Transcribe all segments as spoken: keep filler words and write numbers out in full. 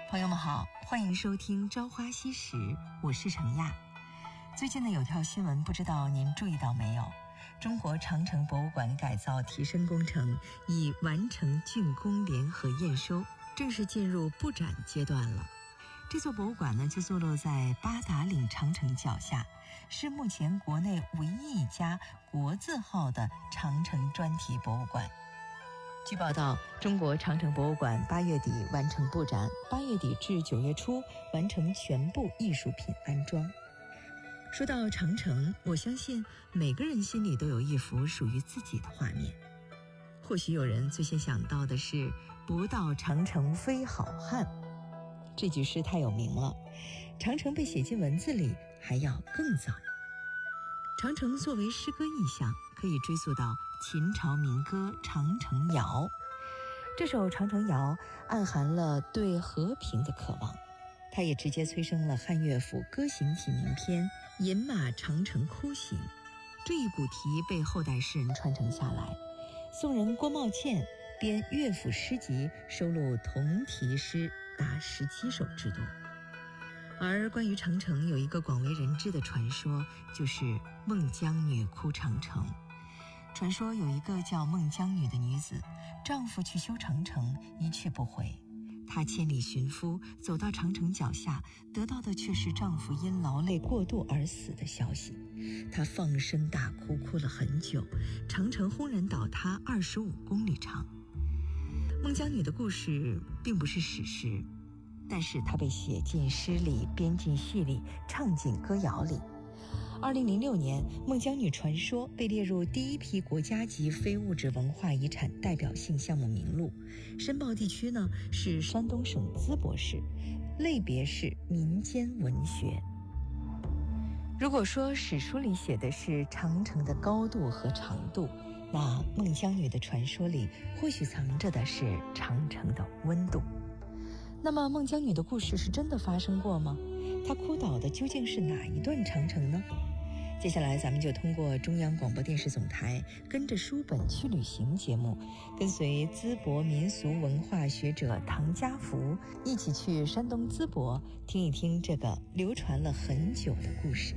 朋友们好，欢迎收听《朝花夕拾》，我是程亚。最近呢，有条新闻，不知道您注意到没有？中国长城博物馆改造提升工程已完成竣工联合验收，正式进入布展阶段了。这座博物馆呢，就坐落在八达岭长城脚下，是目前国内唯一一家国字号的长城专题博物馆。据报道，中国长城博物馆八月底完成布展，八月底至九月初完成全部艺术品安装。说到长城，我相信每个人心里都有一幅属于自己的画面。或许有人最先想到的是“不到长城非好汉”，这句诗太有名了，长城被写进文字里还要更早。长城作为诗歌意象，可以追溯到秦朝民歌《长城谣》。这首《长城谣》暗含了对和平的渴望，它也直接催生了汉乐府歌行体名篇《饮马长城哭行》。这一古题被后代诗人传承下来，宋人郭茂倩编乐府诗集，收录同题诗达十七首之多。而关于长城有一个广为人知的传说，就是孟姜女哭长城。传说有一个叫孟姜女的女子，丈夫去修长城一去不回，她千里寻夫，走到长城脚下，得到的却是丈夫因劳累过度而死的消息。她放声大哭，哭了很久，长城轰然倒塌二十五公里长。孟姜女的故事并不是史实，但是它被写进诗里，编进戏里，唱进歌谣里。二零零六年，孟姜女传说被列入第一批国家级非物质文化遗产代表性项目名录。申报地区呢是山东省淄博市，类别是民间文学。如果说史书里写的是长城的高度和长度，那孟姜女的传说里或许藏着的是长城的温度。那么孟姜女的故事是真的发生过吗？她哭倒的究竟是哪一段长城呢？接下来咱们就通过中央广播电视总台跟着书本去旅行节目，跟随淄博民俗文化学者唐家福一起去山东淄博，听一听这个流传了很久的故事。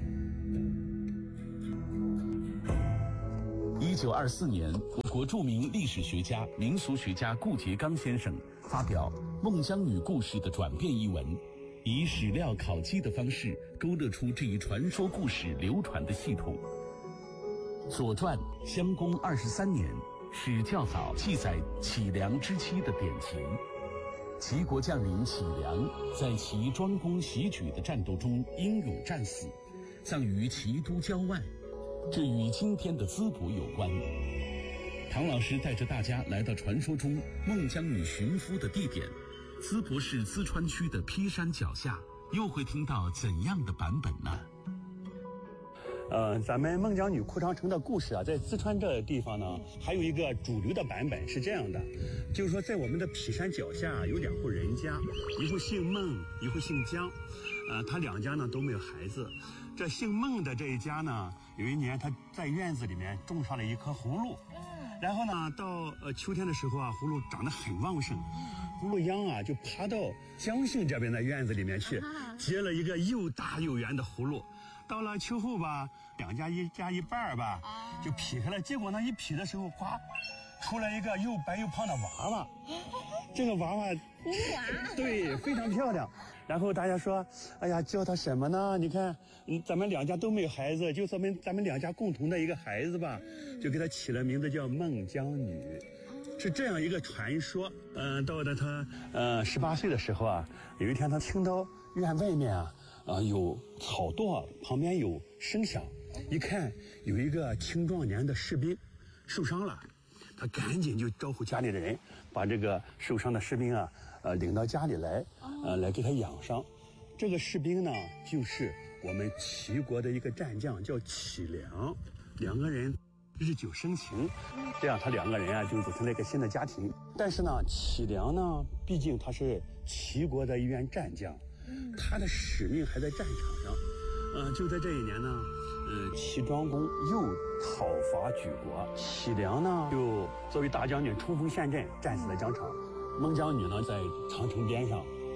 一九二四年，我国著名历史学家、民俗学家顾颉刚先生发表《孟姜女故事的转变》一文，以史料考基的方式勾勒出这一传说故事流传的系统。《左传》襄公二十三年是较早记载杞梁之期的典籍。齐国将领杞梁在其庄公袭举的战斗中英勇战死，葬于齐都郊外，这与今天的淄博有关。唐老师带着大家来到传说中孟姜女寻夫的地点，淄博市淄川区的披山脚下，又会听到怎样的版本呢？ 呃，咱们孟姜女哭长城的故事啊，在淄川这地方呢，还有一个主流的版本是这样的，就是说在我们的披山脚下有两户人家，一户姓孟，一户姓姜，呃，他两家呢都没有孩子。这姓孟的这一家呢，有一年他在院子里面种上了一棵葫芦，然后呢，到呃秋天的时候啊，葫芦长得很旺盛，葫芦秧啊就爬到姜姓这边的院子里面去，结了一个又大又圆的葫芦。到了秋后吧，两家一家一半吧，就劈开了。结果呢，一劈的时候，呱，出来一个又白又胖的娃娃。这个娃娃，对，非常漂亮。然后大家说，哎呀，叫他什么呢？你看，嗯，咱们两家都没有孩子，就咱们咱们两家共同的一个孩子吧，就给他起了名字叫孟姜女，是这样一个传说。嗯、呃，到了他呃十八岁的时候啊，有一天他听到院外面啊。啊、呃，有草垛旁边有声响，一看有一个青壮年的士兵受伤了，他赶紧就招呼家里的人，把这个受伤的士兵啊，呃，领到家里来，呃，来给他养伤。这个士兵呢，就是我们齐国的一个战将，叫杞梁，两个人日久生情，这样他两个人啊，就组成了一个新的家庭。但是呢，杞梁呢，毕竟他是齐国的一员战将。他的使命还在战场上，呃，就在这一年呢，呃，齐庄公又讨伐举国，杞梁呢就作为大将军冲锋陷阵，战死在疆场。孟姜女呢在长城边上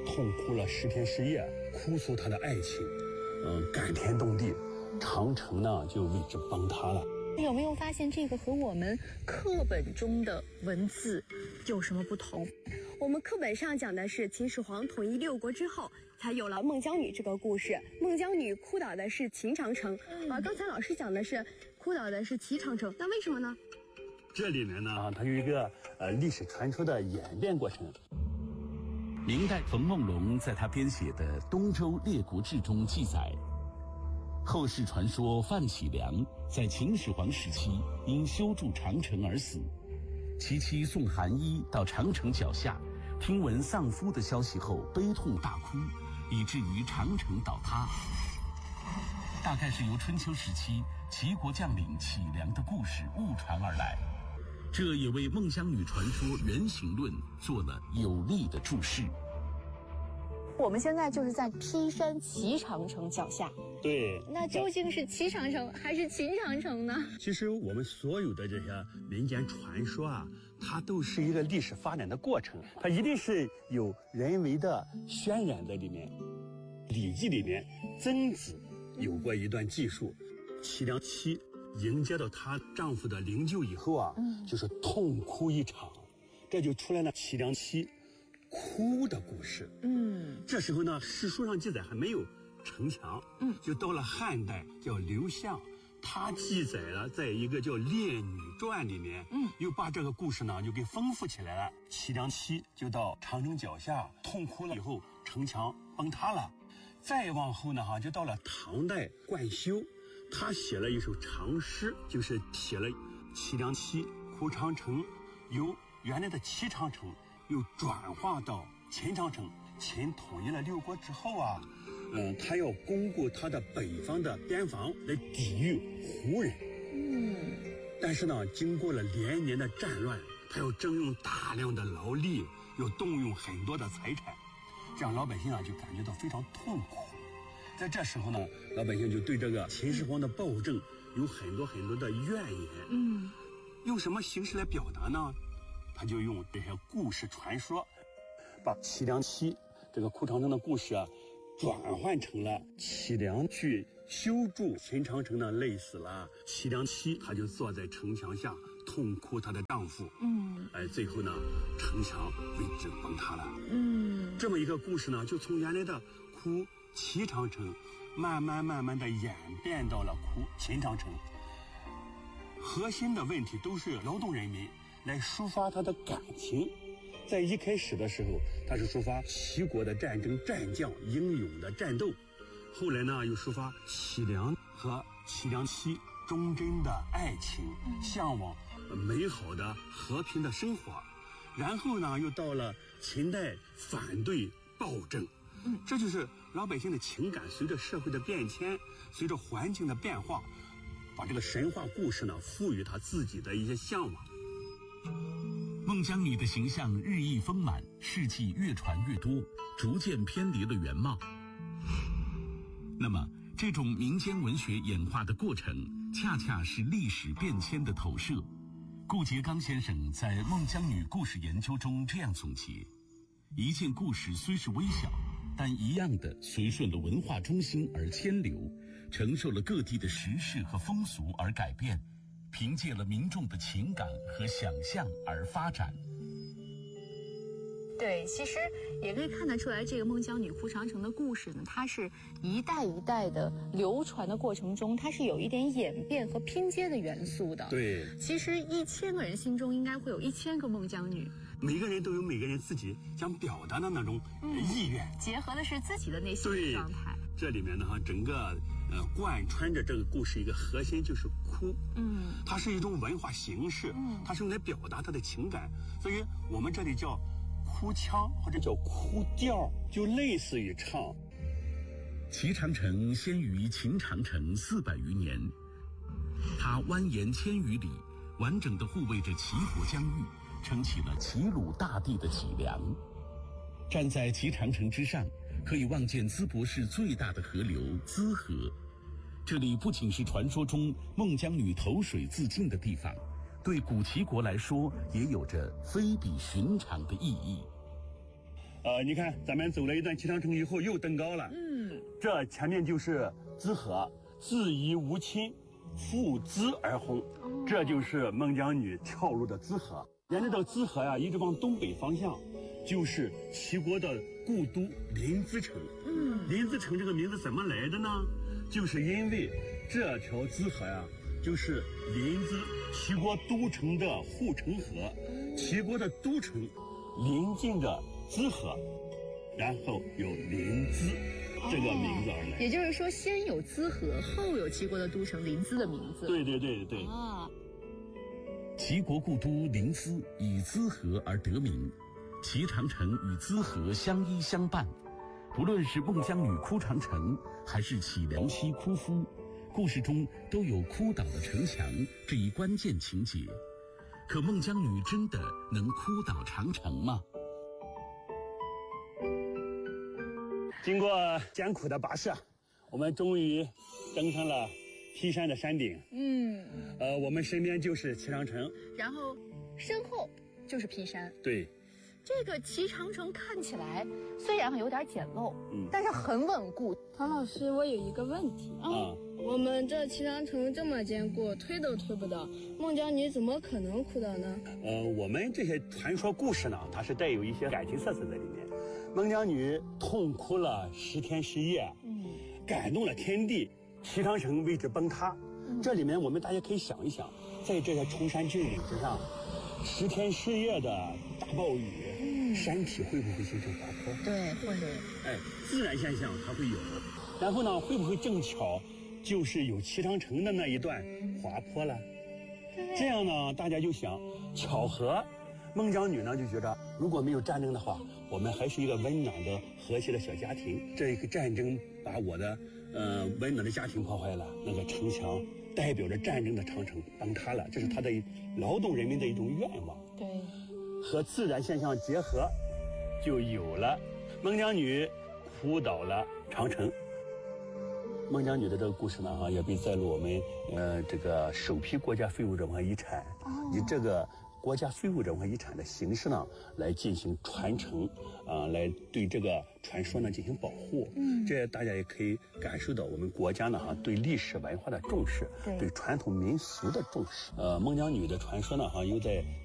痛哭了十天十夜，哭诉他的爱情，嗯，感天动地，长城呢就为之崩塌了。 有没有发现这个和我们课本中的文字有什么不同？ 我们课本上讲的是秦始皇统一六国之后，才有了孟姜女这个故事。孟姜女哭倒的是秦长城，而、嗯、刚才老师讲的是哭倒的是齐长城，那为什么呢？ 这里面呢，它有一个呃历史传说的演变过程。 明代冯梦龙在他编写的《东周列国志》中记载，后世传说范启良在秦始皇时期因修筑长城而死，其妻宋寒衣到长城脚下，听闻丧夫的消息后悲痛大哭，以至于长城倒塌。大概是由春秋时期齐国将领启良的故事误传而来，这也为孟姜女传说原型论做了有力的注释。 我们现在就是在披山齐长城脚下， 对， 那究竟是齐长城还是秦长城呢？ 其实我们所有的这些民间传说啊，它都是一个历史发展的过程，它一定是有人为的渲染在里面。《礼记》里面，曾子有过一段记述，齐良妻迎接到她丈夫的灵柩以后啊，嗯，就是痛哭一场，这就出来了齐良妻哭的故事。嗯，这时候呢，史书上记载还没有城墙，嗯，就到了汉代，叫刘向，他记载了在一个叫《列女传》里面，嗯，又把这个故事呢就给丰富起来了。齐良妻就到长城脚下痛哭了以后，城墙崩塌了。再往后呢，哈，就到了唐代冠休，他写了一首长诗，就是写了齐良妻哭长城，由原来的齐长城又转化到秦长城。秦统一了六国之后啊，嗯，他要巩固他的北方的边防来抵御胡人。嗯，但是呢，经过了连年的战乱，他要征用大量的劳力，要动用很多的财产，这样老百姓啊就感觉到非常痛苦。在这时候呢，老百姓就对这个秦始皇的暴政有很多很多的怨言。嗯，用什么形式来表达呢？他就用这些故事传说，把齐良妻这个哭长城的故事啊，转换成了齐良去修筑秦长城呢累死了，齐良妻她就坐在城墙下痛哭她的丈夫。嗯，哎，最后呢，城墙为之崩塌了。嗯，这么一个故事呢，就从原来的哭齐长城，慢慢慢慢的演变到了哭秦长城。核心的问题都是劳动人民来抒发他的感情。在一开始的时候，他是抒发齐国的战争战将英勇的战斗，后来呢又抒发齐良和齐良妻忠贞的爱情，向往美好的和平的生活，然后呢又到了秦代反对暴政。嗯，这就是老百姓的情感随着社会的变迁，随着环境的变化，把这个神话故事呢赋予他自己的一些向往。 孟姜女的形象日益丰满，事迹越传越多，逐渐偏离了原貌。那么这种民间文学演化的过程，恰恰是历史变迁的投射。顾颉刚先生在《孟姜女故事研究》中这样总结：一件故事虽是微小，但一样的随顺了文化中心而迁流，承受了各地的时事和风俗而改变，凭借了民众的情感和想象而发展。 对，其实也可以看得出来，这个孟姜女哭长城的故事呢，它是一代一代的流传的过程中，它是有一点演变和拼接的元素的。 对， 其实一千个人心中应该会有一千个孟姜女。 每个人都有每个人自己想表达的那种意愿， 嗯、结合的是自己的内心的状态。 这里面呢，哈，整个呃贯穿着这个故事一个核心就是哭，嗯，它是一种文化形式，嗯，它是用来表达他的情感，所以我们这里叫哭腔或者叫哭调，就类似于唱。 齐长城先于秦长城四百余年，它蜿蜒千余里，完整地护卫着齐国疆域，撑起了齐鲁大地的脊梁。站在齐长城之上，可以望见淄博市最大的河流淄河。这里不仅是传说中孟姜女投水自尽的地方，对古齐国来说也有着非比寻常的意义。 呃，你看咱们走了一段齐长城以后，又登高了。嗯，这前面就是淄河，自夷无亲，负淄而轰，这就是孟姜女跳入的淄河。沿着这个淄河呀，一直往东北方向，就是齐国的故都临淄城。嗯，临淄城这个名字怎么来的呢？就是因为这条淄河呀，就是临淄齐国都城的护城河，齐国的都城临近着淄河，然后有临淄这个名字而来。 也就是说，先有淄河，后有齐国的都城临淄的名字。 对对对对。 啊， 齐国故都临淄以淄河而得名，齐长城与淄河相依相伴。不论是孟姜女哭长城，还是启梁溪哭夫，故事中都有哭倒的城墙这一关键情节。可孟姜女真的能哭倒长城吗？ 经过艰苦的跋涉，我们终于登上了劈山的山顶。嗯，呃，我们身边就是齐长城， 然后身后就是劈山。 对。 这个齐长城看起来虽然有点简陋，嗯，但是很稳固。 唐老师，我有一个问题啊，嗯、我们这齐长城这么坚固，推都推不倒，孟姜女怎么可能哭倒呢？ 呃，我们这些传说故事呢，它是带有一些感情色彩在里面。孟姜女痛哭了十天十夜，嗯，感动了天地，齐长城为之崩塌。嗯、这里面我们大家可以想一想，在这些崇山峻岭之上，十天十夜的大暴雨。山体会不会形成滑坡？ 对，会。 哎，自然现象它会有，然后呢，会不会正巧就是有齐长城的那一段滑坡了？这样呢，大家就想，巧合。孟姜女呢就觉得，如果没有战争的话，我们还是一个温暖的、和谐的小家庭。这一个战争把我的呃温暖的家庭破坏了，那个城墙代表着战争的长城崩塌了，这是他的劳动人民的一种愿望。 对。 和自然现象结合，就有了孟姜女哭倒了长城。孟姜女的这个故事呢，哈，也被载入我们呃这个首批国家非物质文化遗产，以这个国家非物质文化遗产的形式呢，来进行传承，啊、呃，来对这个传说呢进行保护。嗯，这大家也可以感受到我们国家呢哈对历史文化的重视，对，对传统民俗的重视。呃，孟姜女的传说呢哈又在